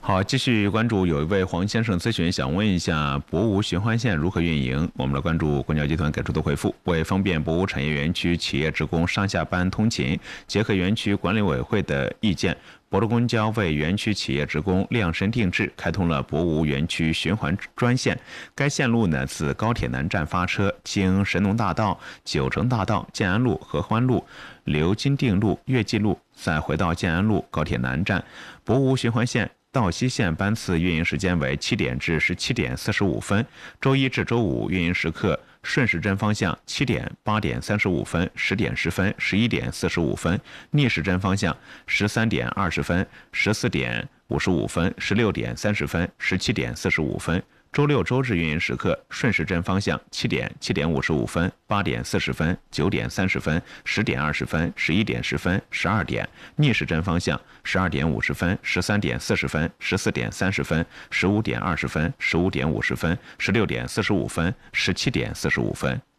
好，继续关注，有一位黄先生咨询，想问一下博芜循环线如何运营？我们来关注公交集团给出的回复：为方便博芜产业园区企业职工上下班通勤，结合园区管理委会的意见，博州公交为园区企业职工量身定制，开通了博芜园区循环专线。该线路呢，自高铁南站发车，经神农大道、九城大道、建安路、合欢路、刘金定路、月季路，再回到建安路高铁南站。博芜循环线道西线班次运营时间为7点至17点45分，周一至周五运营时刻：顺时针方向7点、8点35分、10点10分、11点45分；逆时针方向13点20分、14点55分、16点30分、17点45分。周六周日运营时刻：顺时针方向7点、7点55分、8点40分、9点30分、10点20分、11点10分、12点；逆时针方向12点50分、13点40分、14点30分、15点20分、15点50分、16点45分、17点45分。